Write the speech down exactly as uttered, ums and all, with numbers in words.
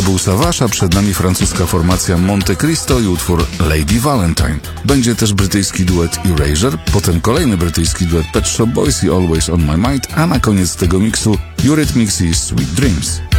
był Savage, a przed nami francuska formacja Monte Cristo i utwór Lady Valentine. Będzie też brytyjski duet Erasure, potem kolejny brytyjski duet Pet Shop Boys i Always on My Mind, a na koniec tego miksu Eurythmics i Sweet Dreams.